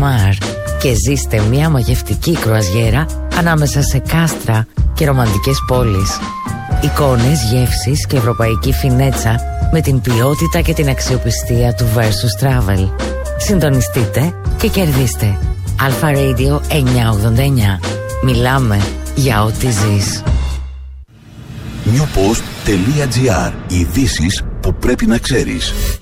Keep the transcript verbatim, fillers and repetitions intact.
Μάρ και ζήστε μια μαγευτική κρουαζιέρα ανάμεσα σε κάστρα και ρομαντικές πόλεις. Εικόνες, γεύσεις και ευρωπαϊκή φινέτσα με την ποιότητα και την αξιοπιστία του Versus Travel. Συντονιστείτε και κερδίστε. Αλφα Radio εννιακόσια ογδόντα εννιά. Μιλάμε για ό,τι ζεις. newpost.gr. Ειδήσεις που πρέπει να ξέρεις.